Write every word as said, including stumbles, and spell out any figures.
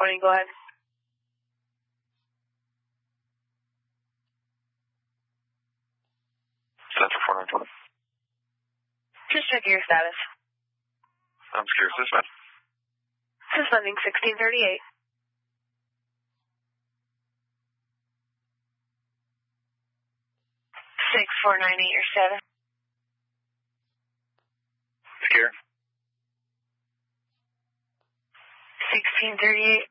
twenty, go ahead. Central four nine twenty. Just checking your status. I'm scared. Suspend. Suspending sixteen thirty-eight. six four nine eight, your status. Scared. sixteen thirty-eight.